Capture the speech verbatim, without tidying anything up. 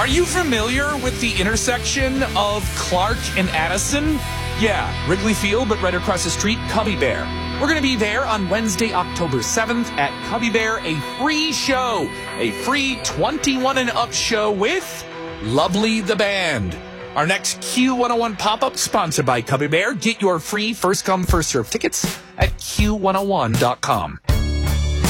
Are you familiar with the intersection of Clark and Addison? Yeah, Wrigley Field, but right across the street, Cubby Bear. We're going to be there on Wednesday, October seventh at Cubby Bear, a free show, a free twenty-one and up show with Lovely the Band. Our next Q one oh one pop-up sponsored by Cubby Bear. Get your free first come, first serve tickets at Q one oh one dot com.